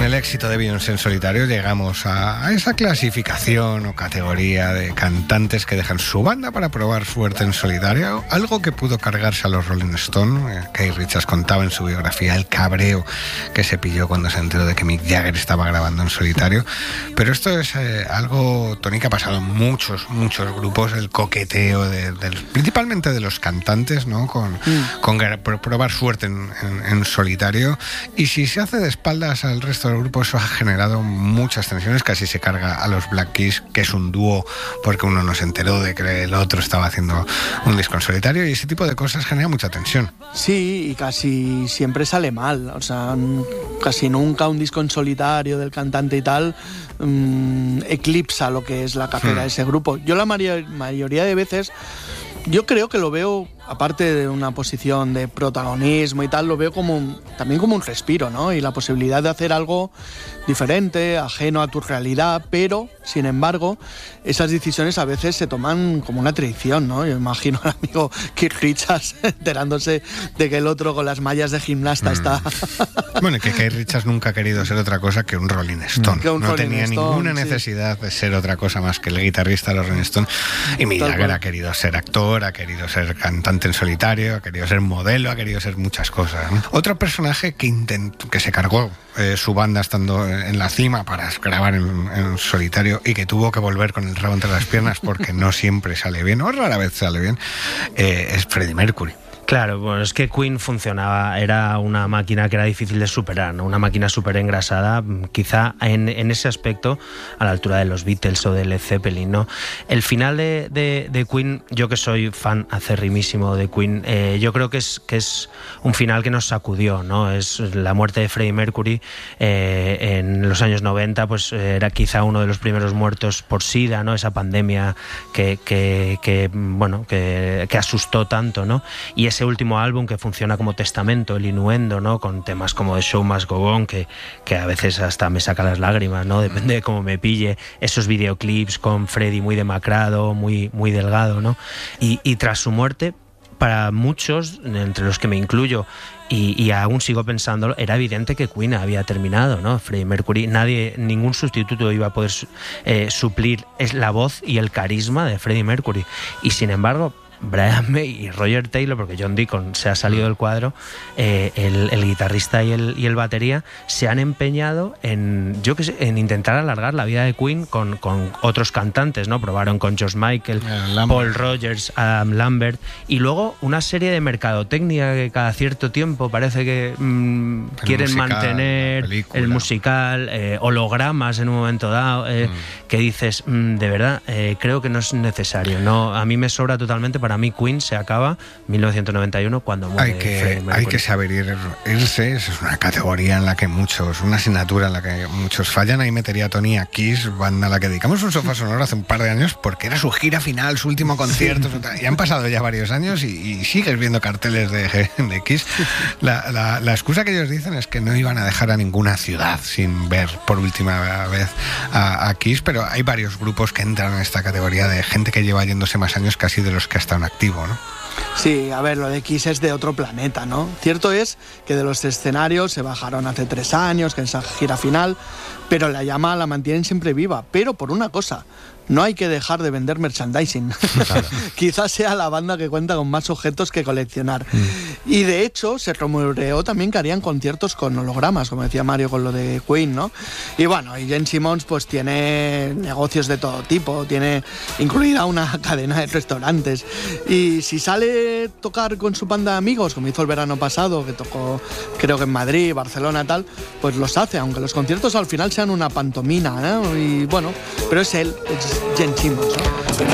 Con el éxito de Beyoncé en solitario llegamos a esa clasificación o categoría de cantantes que dejan su banda para probar suerte en solitario, algo que pudo cargarse a los Rolling Stones. Keith Richards contaba en su biografía el cabreo que se pilló cuando se enteró de que Mick Jagger estaba grabando en solitario. Pero esto es algo, Tony, que ha pasado en muchos grupos, el coqueteo principalmente de los cantantes, ¿no? Con probar suerte en solitario, y si se hace de espaldas al resto del grupo, eso ha generado muchas tensiones. Casi se carga a los Black Keys, que es un dúo, porque uno no se enteró de que el otro estaba haciendo un disco en solitario, y ese tipo de cosas genera mucha tensión. Sí, y casi siempre sale mal, o sea, casi nunca un disco en solitario del cantante y tal eclipsa lo que es la carrera de ese grupo. Yo la mayoría de veces, yo creo que lo veo, aparte de una posición de protagonismo y tal, lo veo también como un respiro, ¿no? Y la posibilidad de hacer algo diferente, ajeno a tu realidad, pero, sin embargo, esas decisiones a veces se toman como una traición, ¿no? Yo imagino al amigo Keith Richards enterándose de que el otro con las mallas de gimnasta está... Bueno, que Keith Richards nunca ha querido ser otra cosa que un Rolling Stone. No tenía ninguna necesidad de ser otra cosa más que el guitarrista de los Rolling Stone. Y Mick Jagger ha querido ser actor, ha querido ser cantante en solitario, ha querido ser modelo, ha querido ser muchas cosas, ¿no? Otro personaje que se cargó su banda estando en la cima para grabar en solitario, y que tuvo que volver con el rabo entre las piernas porque no siempre sale bien, o rara vez sale bien, es Freddie Mercury. Claro, bueno, es que Queen funcionaba, era una máquina que era difícil de superar, ¿no? Una máquina súper engrasada, quizá en ese aspecto a la altura de los Beatles o de Led Zeppelin, ¿no? El final de Queen, yo que soy fan acerrimísimo de Queen, yo creo que es un final que nos sacudió, ¿no? Es la muerte de Freddie Mercury en los años 90, pues era quizá uno de los primeros muertos por SIDA, ¿no? Esa pandemia que asustó tanto, ¿no? Y ese último álbum que funciona como testamento, el Innuendo, ¿no? Con temas como The Show Must Go On, que a veces hasta me saca las lágrimas, ¿no? Depende de cómo me pille. Esos videoclips con Freddie muy demacrado, muy delgado, ¿no? Y tras su muerte, para muchos, entre los que me incluyo, y aún sigo pensándolo, era evidente que Queen había terminado, ¿no? Freddie Mercury, ningún sustituto iba a poder suplir la voz y el carisma de Freddie Mercury. Y sin embargo, Brian May y Roger Taylor, porque John Deacon se ha salido del cuadro, el guitarrista y el batería, se han empeñado en intentar alargar la vida de Queen con otros cantantes, ¿no? Probaron con George Michael, Paul Rogers, Adam Lambert, y luego una serie de mercadotecnia que cada cierto tiempo parece que quieren mantener el musical, hologramas en un momento dado, que dices, de verdad, creo que no es necesario, ¿no? A mí me sobra totalmente. Para mí Queen se acaba en 1991 cuando muere Freddie Mercury. Hay que saber irse, es una categoría en la que una asignatura en la que muchos fallan. Ahí metería a Tony a Kiss, banda a la que dedicamos un sofá sonoro hace un par de años porque era su gira final, su último concierto, y han pasado ya varios años y sigues viendo carteles de Kiss. La excusa que ellos dicen es que no iban a dejar a ninguna ciudad sin ver por última vez a Kiss, pero hay varios grupos que entran en esta categoría de gente que lleva yéndose más años casi de los que hasta activo, ¿no? Sí, a ver, lo de Kiss es de otro planeta, ¿no? Cierto es que de los escenarios se bajaron hace 3 años, que en esa gira final, pero la llama la mantienen siempre viva. Pero por una cosa, no hay que dejar de vender merchandising. Claro. Quizás sea la banda que cuenta con más objetos que coleccionar. Y de hecho, se rumoreó también que harían conciertos con hologramas, como decía Mario con lo de Queen, ¿no? Y bueno, y Gene Simmons pues tiene negocios de todo tipo, tiene incluida una cadena de restaurantes. Y si sale tocar con su banda de amigos, como hizo el verano pasado, que tocó creo que en Madrid, Barcelona, tal, pues los hace, aunque los conciertos al final sean una pantomima, ¿no? Y bueno, pero es él, es Gene Simmons, ¿no?